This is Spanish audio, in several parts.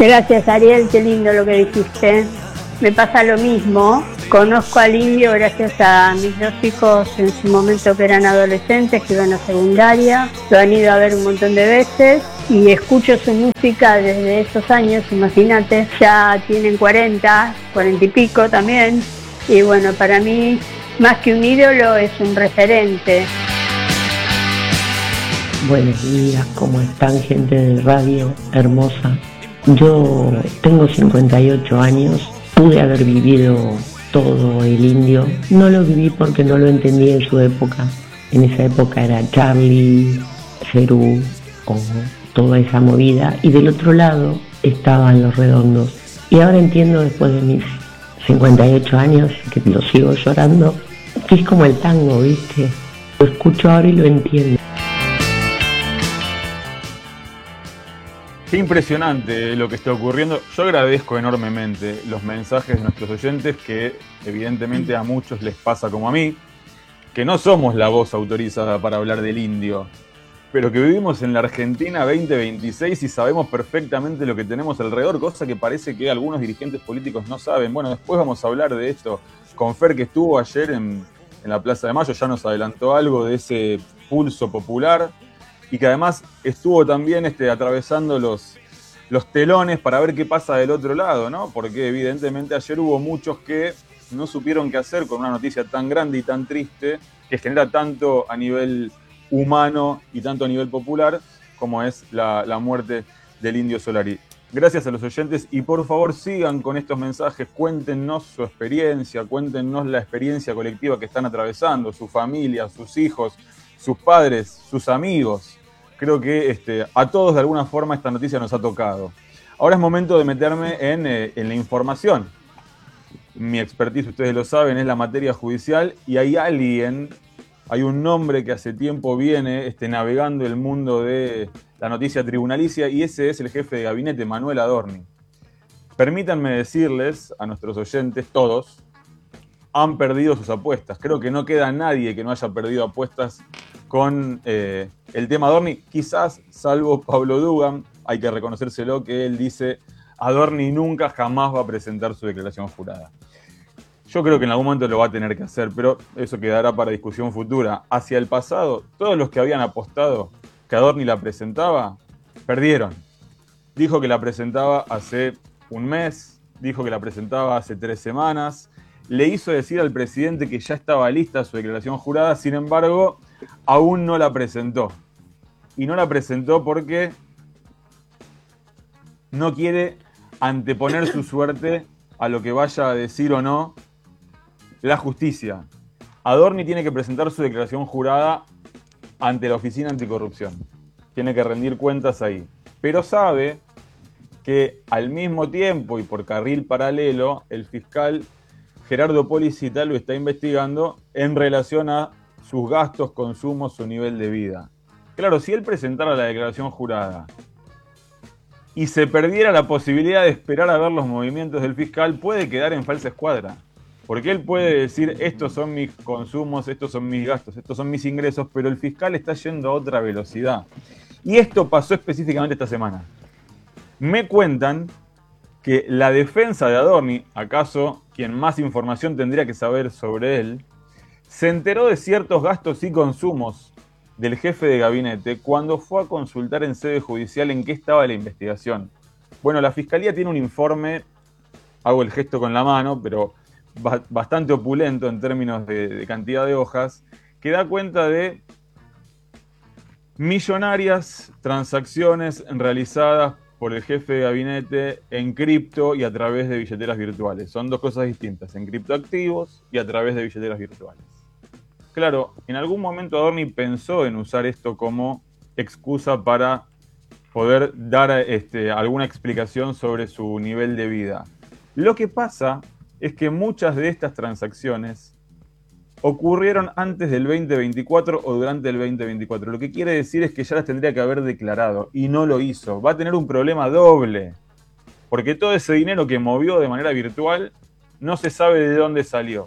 Gracias, Ariel, qué lindo lo que dijiste. Me pasa lo mismo. Conozco al Indio gracias a mis dos hijos en su momento que eran adolescentes, que iban a secundaria. Lo han ido a ver un montón de veces y escucho su música desde esos años, imagínate. Ya tienen 40 y pico también. Y bueno, para mí, más que un ídolo, es un referente. Buenos días, ¿cómo están, gente de radio hermosa? Yo tengo 58 años, pude haber vivido todo el Indio. No lo viví porque no lo entendí en su época. En esa época era Charlie, Cerú, o toda esa movida. Y del otro lado estaban Los Redondos. Y ahora entiendo, después de mis 58 años, que lo sigo llorando, que es como el tango, ¿viste? Lo escucho ahora y lo entiendo. Qué impresionante lo que está ocurriendo. Yo agradezco enormemente los mensajes de nuestros oyentes, que evidentemente a muchos les pasa como a mí, que no somos la voz autorizada para hablar del Indio, pero que vivimos en la Argentina 2026 y sabemos perfectamente lo que tenemos alrededor, cosa que parece que algunos dirigentes políticos no saben. Bueno, después vamos a hablar de esto con Fer, que estuvo ayer en la Plaza de Mayo, ya nos adelantó algo de ese pulso popular, y que además estuvo también atravesando los telones para ver qué pasa del otro lado, ¿no? Porque evidentemente ayer hubo muchos que no supieron qué hacer con una noticia tan grande y tan triste, que genera tanto a nivel humano y tanto a nivel popular, como es la muerte del Indio Solari. Gracias a los oyentes y por favor sigan con estos mensajes, cuéntenos su experiencia, cuéntenos la experiencia colectiva que están atravesando, su familia, sus hijos, sus padres, sus amigos. Creo que a todos de alguna forma esta noticia nos ha tocado. Ahora es momento de meterme en la información. Mi expertise, ustedes lo saben, es la materia judicial y hay un nombre que hace tiempo viene navegando el mundo de la noticia tribunalicia y ese es el jefe de gabinete, Manuel Adorni. Permítanme decirles a nuestros oyentes, todos, han perdido sus apuestas. Creo que no queda nadie que no haya perdido apuestas con el tema Adorni, quizás salvo Pablo Dugan, hay que reconocérselo, que él dice Adorni nunca jamás va a presentar su declaración jurada. Yo creo que en algún momento lo va a tener que hacer, pero eso quedará para discusión futura. Hacia el pasado, todos los que habían apostado que Adorni la presentaba, perdieron. Dijo que la presentaba hace un mes, dijo que la presentaba hace 3 semanas, le hizo decir al presidente que ya estaba lista su declaración jurada, sin embargo, aún no la presentó. Y no la presentó porque no quiere anteponer su suerte a lo que vaya a decir o no la justicia. Adorni tiene que presentar su declaración jurada ante la Oficina Anticorrupción. Tiene que rendir cuentas ahí. Pero sabe que al mismo tiempo y por carril paralelo, el fiscal Gerardo Policita lo está investigando en relación a sus gastos, consumos, su nivel de vida. Claro, si él presentara la declaración jurada y se perdiera la posibilidad de esperar a ver los movimientos del fiscal, puede quedar en falsa escuadra. Porque él puede decir, estos son mis consumos, estos son mis gastos, estos son mis ingresos, pero el fiscal está yendo a otra velocidad. Y esto pasó específicamente esta semana. Me cuentan que la defensa de Adorni, acaso quien más información tendría que saber sobre él, se enteró de ciertos gastos y consumos del jefe de gabinete cuando fue a consultar en sede judicial en qué estaba la investigación. Bueno, la fiscalía tiene un informe, hago el gesto con la mano, pero bastante opulento en términos de cantidad de hojas, que da cuenta de millonarias transacciones realizadas por el jefe de gabinete en cripto y a través de billeteras virtuales. Son dos cosas distintas, en criptoactivos y a través de billeteras virtuales. Claro, en algún momento Adorni pensó en usar esto como excusa para poder dar alguna explicación sobre su nivel de vida. Lo que pasa es que muchas de estas transacciones ocurrieron antes del 2024 o durante el 2024. Lo que quiere decir es que ya las tendría que haber declarado y no lo hizo. Va a tener un problema doble, porque todo ese dinero que movió de manera virtual no se sabe de dónde salió.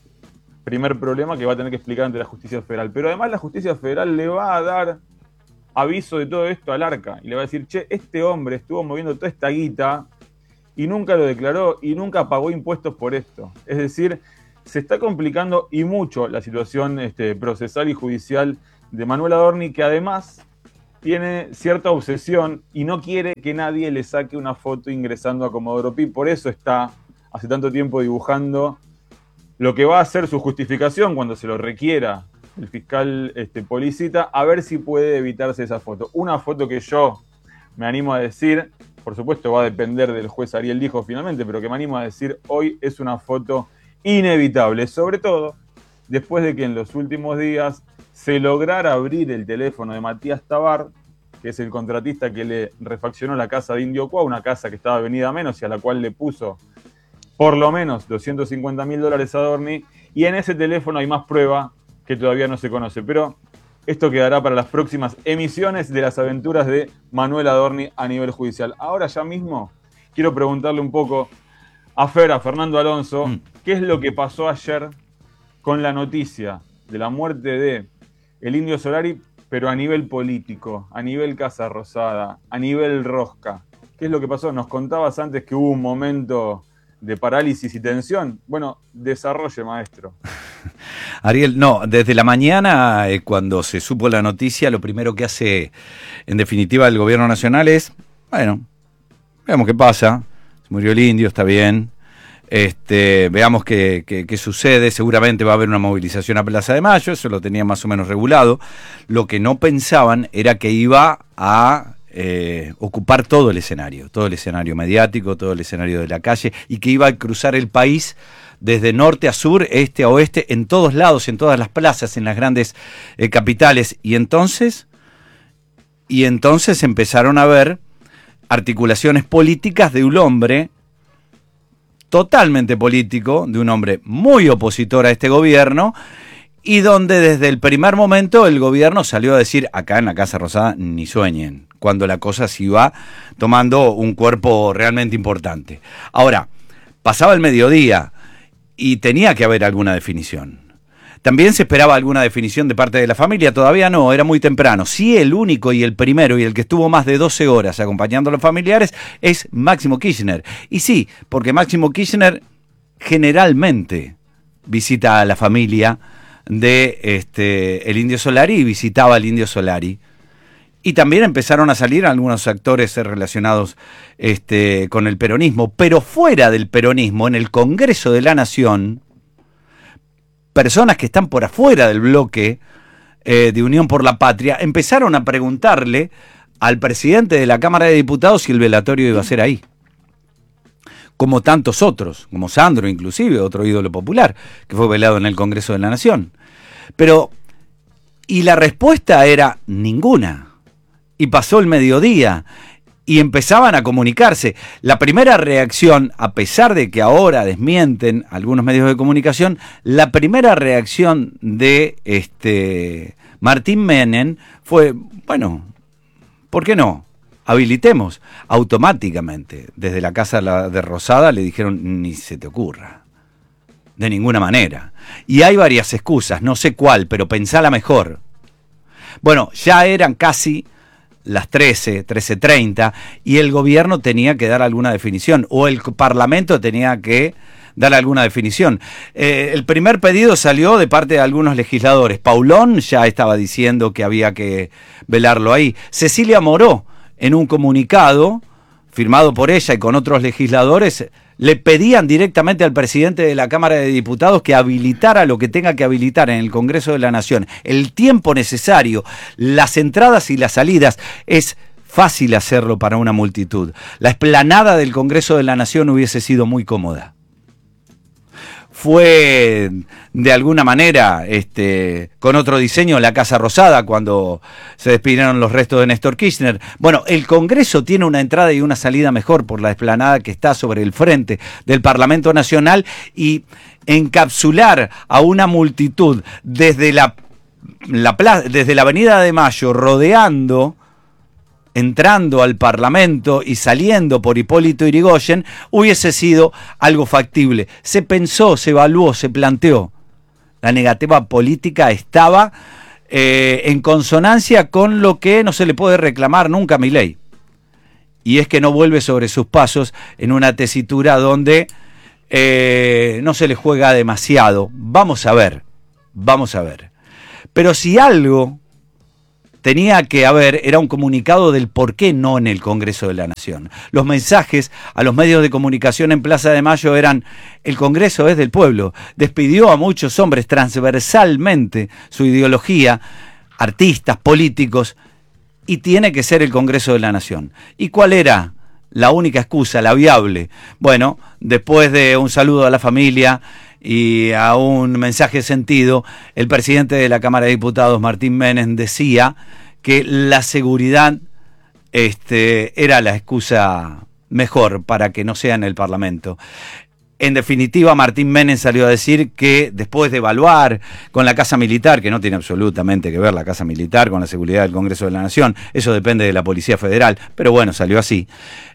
Primer problema que va a tener que explicar ante la justicia federal. Pero además la justicia federal le va a dar aviso de todo esto al Arca y le va a decir, che, este hombre estuvo moviendo toda esta guita y nunca lo declaró y nunca pagó impuestos por esto. Es decir, se está complicando y mucho la situación procesal y judicial de Manuel Adorni, que además tiene cierta obsesión y no quiere que nadie le saque una foto ingresando a Comodoro Pi. Por eso está hace tanto tiempo dibujando lo que va a ser su justificación cuando se lo requiera el fiscal Policita, a ver si puede evitarse esa foto. Una foto que yo me animo a decir, por supuesto va a depender del juez Ariel Dijo finalmente, pero que me animo a decir hoy es una foto inevitable, sobre todo después de que en los últimos días se lograra abrir el teléfono de Matías Tabar, que es el contratista que le refaccionó la casa de Indio Cuá, una casa que estaba venida a menos y a la cual le puso por lo menos $250.000 a Adorni, y en ese teléfono hay más prueba que todavía no se conoce, pero esto quedará para las próximas emisiones de las aventuras de Manuel Adorni a nivel judicial. Ahora ya mismo quiero preguntarle un poco a Fernando Alonso, ¿qué es lo que pasó ayer con la noticia de la muerte de el Indio Solari, pero a nivel político, a nivel Casa Rosada, a nivel rosca? ¿Qué es lo que pasó? Nos contabas antes que hubo un momento de parálisis y tensión. Bueno, desarrolle, maestro. Ariel, no, desde la mañana, cuando se supo la noticia, lo primero que hace, en definitiva, el gobierno nacional es, bueno, veamos qué pasa. Se murió el Indio, está bien. Veamos qué sucede. Seguramente va a haber una movilización a Plaza de Mayo, eso lo tenía más o menos regulado. Lo que no pensaban era que iba a ocupar todo el escenario mediático, todo el escenario de la calle, y que iba a cruzar el país desde norte a sur, este a oeste, en todos lados, en todas las plazas, en las grandes capitales. Y entonces empezaron a ver articulaciones políticas de un hombre totalmente político, de un hombre muy opositor a este gobierno, y donde desde el primer momento el gobierno salió a decir, acá en la Casa Rosada ni sueñen, cuando la cosa se iba tomando un cuerpo realmente importante. Ahora, pasaba el mediodía y tenía que haber alguna definición. También se esperaba alguna definición de parte de la familia, todavía no, era muy temprano. Sí, el único y el primero y el que estuvo más de 12 horas acompañando a los familiares es Máximo Kirchner. Y sí, porque Máximo Kirchner generalmente visita a la familia de el Indio Solari y visitaba al Indio Solari. Y también empezaron a salir algunos actores relacionados con el peronismo, pero fuera del peronismo, en el Congreso de la Nación, personas que están por afuera del bloque de Unión por la Patria empezaron a preguntarle al presidente de la Cámara de Diputados si el velatorio iba a ser ahí. Como tantos otros, como Sandro inclusive, otro ídolo popular, que fue velado en el Congreso de la Nación. Y la respuesta era ninguna. Y pasó el mediodía y empezaban a comunicarse. La primera reacción, a pesar de que ahora desmienten algunos medios de comunicación, la primera reacción de Martín Menem fue, bueno, ¿por qué no? Habilitemos. Automáticamente, desde la Casa de Rosada le dijeron, ni se te ocurra. De ninguna manera. Y hay varias excusas, no sé cuál, pero pensala mejor. Bueno, ya eran casi las 13:30, y el gobierno tenía que dar alguna definición, o el Parlamento tenía que dar alguna definición. El primer pedido salió de parte de algunos legisladores. Paulón ya estaba diciendo que había que velarlo ahí. Cecilia Moró, en un comunicado firmado por ella y con otros legisladores, le pedían directamente al presidente de la Cámara de Diputados que habilitara lo que tenga que habilitar en el Congreso de la Nación. El tiempo necesario, las entradas y las salidas, es fácil hacerlo para una multitud. La explanada del Congreso de la Nación hubiese sido muy cómoda. Fue de alguna manera con otro diseño la Casa Rosada cuando se despidieron los restos de Néstor Kirchner. Bueno, el Congreso tiene una entrada y una salida mejor por la explanada que está sobre el frente del Parlamento Nacional, y encapsular a una multitud desde desde la Avenida de Mayo, rodeando, entrando al Parlamento y saliendo por Hipólito Yrigoyen, hubiese sido algo factible. Se pensó, se evaluó, se planteó. La negativa política estaba en consonancia con lo que no se le puede reclamar nunca a Milei. Y es que no vuelve sobre sus pasos en una tesitura donde no se le juega demasiado. Vamos a ver. Pero si algo tenía que haber, era un comunicado del por qué no en el Congreso de la Nación. Los mensajes a los medios de comunicación en Plaza de Mayo eran: el Congreso es del pueblo. Despidió a muchos hombres transversalmente su ideología, artistas, políticos, y tiene que ser el Congreso de la Nación. ¿Y cuál era la única excusa, la viable? Bueno, después de un saludo a la familia y a un mensaje sentido, el presidente de la Cámara de Diputados, Martín Menem, decía que la seguridad era la excusa mejor para que no sea en el Parlamento. En definitiva, Martín Menem salió a decir que después de evaluar con la Casa Militar, que no tiene absolutamente que ver la Casa Militar con la seguridad del Congreso de la Nación, eso depende de la Policía Federal, pero bueno, salió así.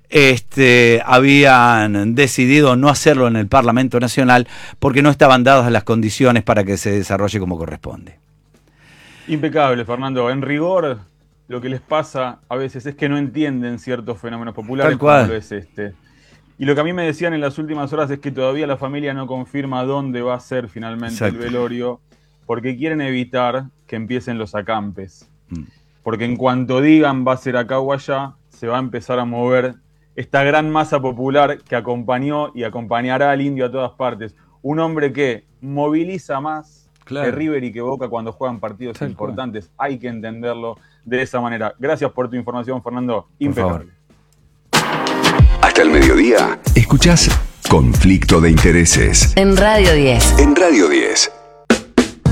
Habían decidido no hacerlo en el Parlamento Nacional porque no estaban dadas las condiciones para que se desarrolle como corresponde. Impecable, Fernando. En rigor, lo que les pasa a veces es que no entienden ciertos fenómenos populares, como lo es este. Y lo que a mí me decían en las últimas horas es que todavía la familia no confirma dónde va a ser finalmente el velorio, porque quieren evitar que empiecen los acampes. Porque en cuanto digan va a ser acá o allá, se va a empezar a mover esta gran masa popular que acompañó y acompañará al indio a todas partes. Un hombre que moviliza más que River y que Boca cuando juegan partidos importantes. Hay que entenderlo de esa manera. Gracias por tu información, Fernando. Impecable. Hasta el mediodía, escuchás Conflicto de Intereses. En Radio 10. En Radio 10.